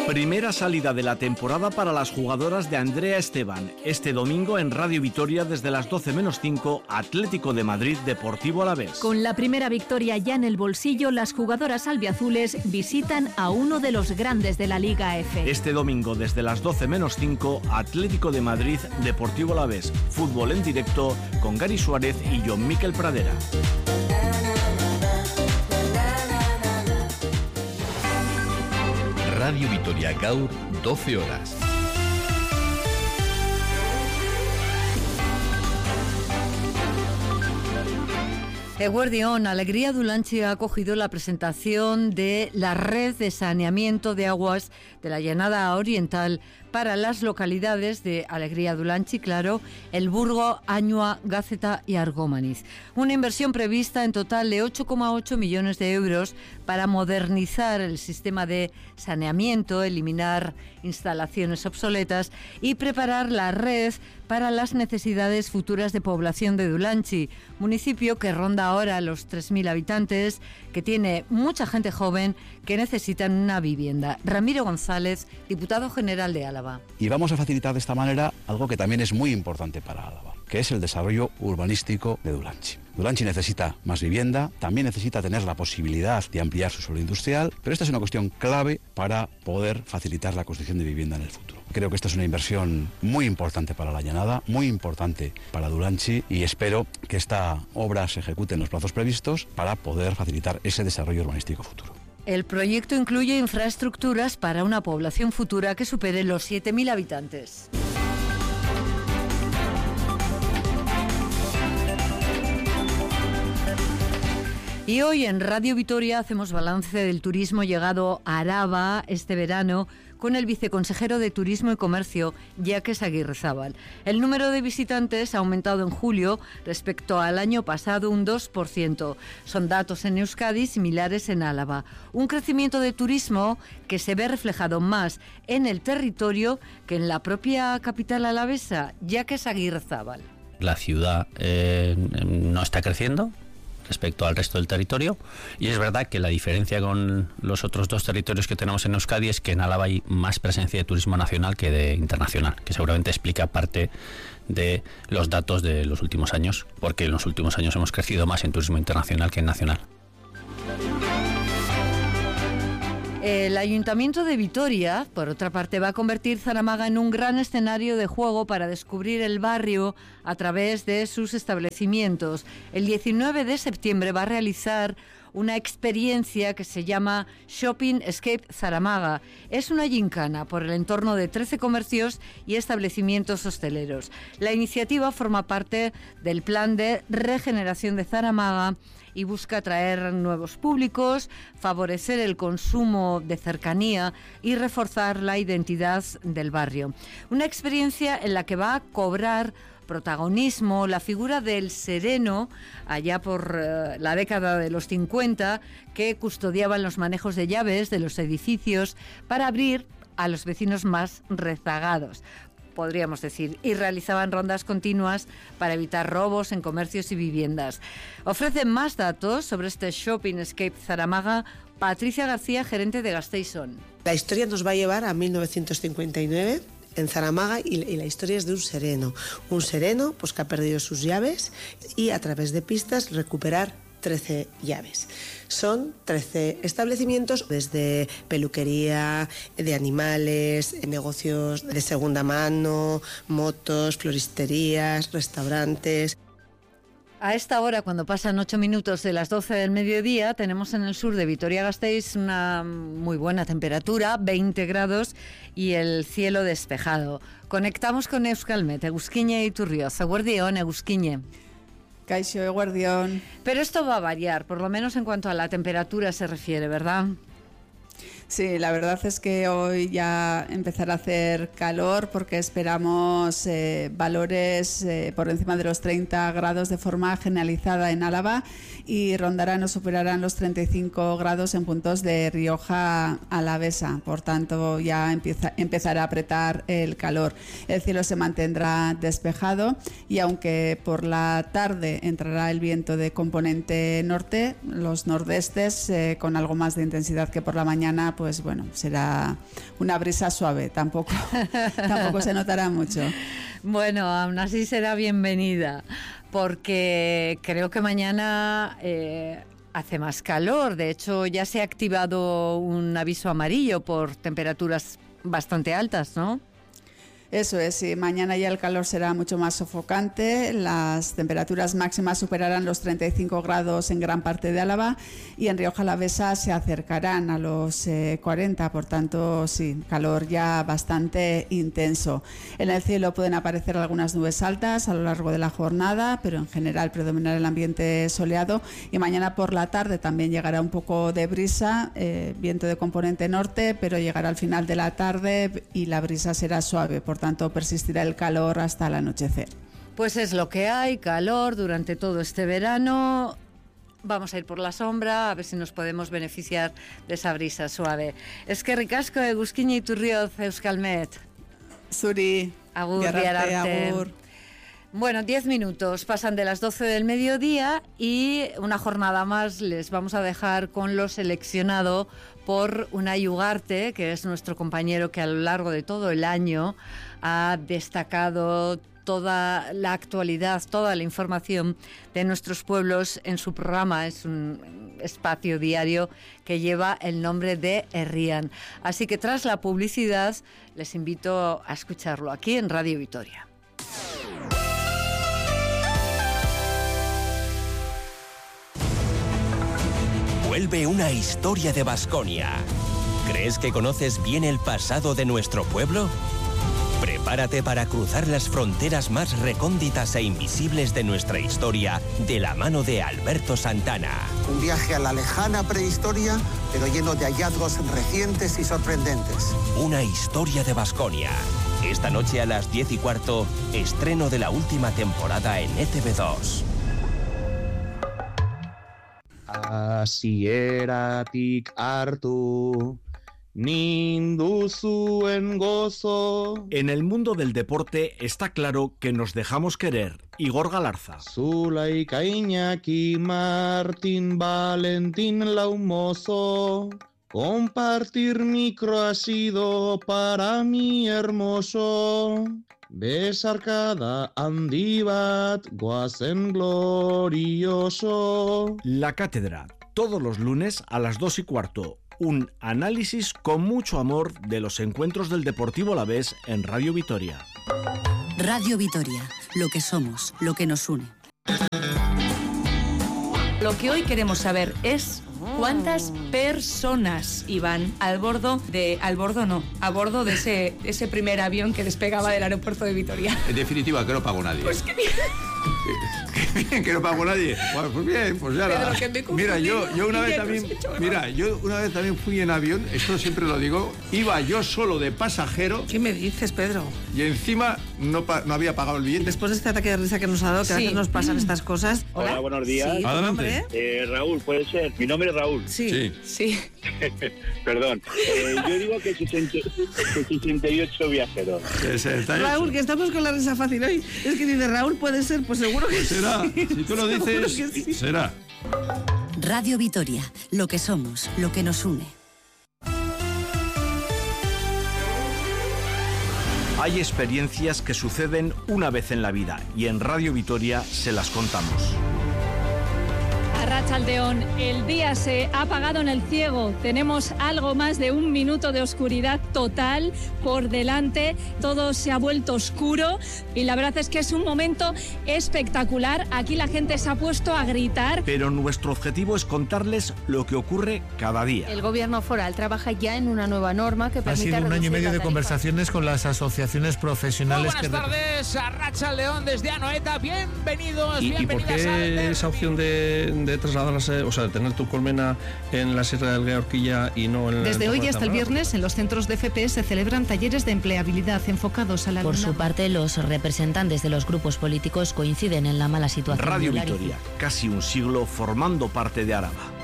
Primera salida de la temporada para las jugadoras de Andrea Esteban. Este domingo en Radio Vitoria desde las 12:05, Atlético de Madrid Deportivo Alavés. Con la primera victoria ya en el bolsillo, las jugadoras albiazules visitan a uno de los grandes de la Liga F. Este domingo desde las 12:05, Atlético de Madrid Deportivo Alavés. Fútbol en directo con Gary Suárez y John Miquel Pradera. Radio Vitoria Gaur, 12 horas. Eguerdión, Alegría Dulantzi ha acogido la presentación de la red de saneamiento de aguas de la Llanada Oriental para las localidades de Alegría Dulantzi, claro, El Burgo, Añua, Gáceta y Argómaniz. Una inversión prevista en total de 8,8 millones de euros para modernizar el sistema de saneamiento, eliminar instalaciones obsoletas y preparar la red para las necesidades futuras de población de Dulantzi, municipio que ronda ahora los 3.000 habitantes, que tiene mucha gente joven que necesitan una vivienda. Ramiro González, diputado general de Álava. Y vamos a facilitar de esta manera algo que también es muy importante para Álava, que es el desarrollo urbanístico de Dulantzi. Dulantzi necesita más vivienda, también necesita tener la posibilidad de ampliar su suelo industrial, pero esta es una cuestión clave para poder facilitar la construcción de vivienda en el futuro. Creo que esta es una inversión muy importante para la Llanada, muy importante para Dulantzi, y espero que esta obra se ejecute en los plazos previstos para poder facilitar ese desarrollo urbanístico futuro. El proyecto incluye infraestructuras para una población futura que supere los 7.000 habitantes. Y hoy en Radio Vitoria hacemos balance del turismo llegado a Araba este verano con el viceconsejero de Turismo y Comercio, Jacques Aguirrezábal. El número de visitantes ha aumentado en julio respecto al año pasado un 2%. Son datos en Euskadi similares en Álava. Un crecimiento de turismo que se ve reflejado más en el territorio que en la propia capital alavesa, Jacques Aguirrezábal. La ciudad no está creciendo respecto al resto del territorio, y es verdad que la diferencia con los otros dos territorios que tenemos en Euskadi es que en Álava hay más presencia de turismo nacional que de internacional, que seguramente explica parte de los datos de los últimos años, porque en los últimos años hemos crecido más en turismo internacional que en nacional. El Ayuntamiento de Vitoria, por otra parte, va a convertir Zaramaga en un gran escenario de juego para descubrir el barrio a través de sus establecimientos. El 19 de septiembre va a realizar una experiencia que se llama Shopping Escape Zaramaga. Es una gincana por el entorno de 13 comercios y establecimientos hosteleros. La iniciativa forma parte del plan de regeneración de Zaramaga y busca atraer nuevos públicos, favorecer el consumo de cercanía y reforzar la identidad del barrio. Una experiencia en la que va a cobrar protagonismo la figura del sereno, allá por la década de los 50, que custodiaban los manejos de llaves de los edificios para abrir a los vecinos más rezagados, podríamos decir, y realizaban rondas continuas para evitar robos en comercios y viviendas. Ofrece más datos sobre este Shopping Escape Zaramaga Patricia García, gerente de Gasteiz-On. La historia nos va a llevar a 1959 en Zaramaga, y la historia es de un sereno pues que ha perdido sus llaves y a través de pistas recuperar 13 llaves. Son 13 establecimientos, desde peluquería, de animales, negocios de segunda mano, motos, floristerías, restaurantes. A esta hora, cuando pasan 8 minutos de las 12 del mediodía, tenemos en el sur de Vitoria-Gasteiz una muy buena temperatura, 20 grados y el cielo despejado. Conectamos con Euskalmet, Eguzkiñe y Turrioz. Eguerdión, Eguzkiñe. Kaixo, eguerdión. Pero esto va a variar, por lo menos en cuanto a la temperatura se refiere, ¿verdad? Sí, la verdad es que hoy ya empezará a hacer calor porque esperamos valores por encima de los 30 grados de forma generalizada en Álava y rondarán o superarán los 35 grados en puntos de Rioja Alavesa. Por tanto, ya empezará a apretar el calor. El cielo se mantendrá despejado y aunque por la tarde entrará el viento de componente norte, los nordestes con algo más de intensidad que por la mañana pues bueno, será una brisa suave, tampoco se notará mucho. Bueno, aún así será bienvenida, porque creo que mañana hace más calor. De hecho, ya se ha activado un aviso amarillo por temperaturas bastante altas, ¿no? Eso es, sí. Mañana ya el calor será mucho más sofocante, las temperaturas máximas superarán los 35 grados en gran parte de Álava y en Rioja Alavesa se acercarán a los 40, por tanto, sí, calor ya bastante intenso. En el cielo pueden aparecer algunas nubes altas a lo largo de la jornada, pero en general predominará el ambiente soleado y mañana por la tarde también llegará un poco de brisa, viento de componente norte, pero llegará al final de la tarde y la brisa será suave, por tanto persistirá el calor hasta el anochecer. Pues es lo que hay, calor durante todo este verano. Vamos a ir por la sombra a ver si nos podemos beneficiar de esa brisa suave. Eskerrik asko eguzkin iturrioz Euskalmet. Zuri, agur, agur. Bueno, 10 minutos pasan de las 12 del mediodía y una jornada más les vamos a dejar con lo seleccionado por Unai Ugarte, que es nuestro compañero que a lo largo de todo el año ha destacado toda la actualidad, toda la información de nuestros pueblos en su programa. Es un espacio diario que lleva el nombre de Herrian. Así que tras la publicidad les invito a escucharlo aquí en Radio Vitoria. Vuelve una historia de Baskonia. ¿Crees que conoces bien el pasado de nuestro pueblo? Prepárate para cruzar las fronteras más recónditas e invisibles de nuestra historia de la mano de Alberto Santana. Un viaje a la lejana prehistoria, pero lleno de hallazgos recientes y sorprendentes. Una historia de Baskonia. Esta noche a las 10:15, estreno de la última temporada en ETV2. Hasieratik hartu ninduzuen gozo. En el mundo del deporte está claro que nos dejamos querer. Igor Galarza. Zulaika Iñaki Martín Valentín Laumoso. Compartir micro ha sido para mí hermoso. Besarkada handi bat goazen glorioso. La Cátedra, todos los lunes a las 2:15. Un análisis con mucho amor de los encuentros del Deportivo Alavés en Radio Vitoria. Radio Vitoria, lo que somos, lo que nos une. Lo que hoy queremos saber es cuántas personas iban a bordo de ese primer avión que despegaba del aeropuerto de Vitoria. En definitiva, que no pagó nadie. Pues qué bien. Qué bien, que no pagó nadie. Pues bien, pues ya la... Mira, yo una vez también fui en avión, esto siempre lo digo, iba yo solo de pasajero. ¿Qué me dices, Pedro? Y encima no había pagado el billete. Después de este ataque de risa que nos ha dado, que a veces nos pasan estas cosas. Hola, buenos días. Sí, adelante. Raúl, ¿puede ser? Mi nombre es Raúl. Sí. Perdón. Yo digo que 68 viajeros. Raúl, que estamos con la risa fácil hoy. Es que dice Raúl, puede ser, pues seguro que será. Sí. Si tú lo dices, sí. Será. Radio Vitoria, lo que somos, lo que nos une. Hay experiencias que suceden una vez en la vida y en Radio Vitoria se las contamos. Arratsaldeon, el día se ha apagado en el ciego. Tenemos algo más de un minuto de oscuridad total por delante. Todo se ha vuelto oscuro y la verdad es que es un momento espectacular. Aquí la gente se ha puesto a gritar. Pero nuestro objetivo es contarles lo que ocurre cada día. El gobierno foral trabaja ya en una nueva norma que permite... Ha sido un año y medio de conversaciones con las asociaciones profesionales. Muy buenas tardes, Arratsaldeon desde Anoeta. Bienvenidos, bienvenidas. ¿Y por qué esa opción de trasladarse, o sea, de tener tu colmena en la Sierra del Gueorquilla y no en... Desde hoy hasta el viernes en los centros de FP se celebran talleres de empleabilidad enfocados a la... Por su parte, los representantes de los grupos políticos coinciden en la mala situación. Radio Vitoria, casi un siglo formando parte de Araba.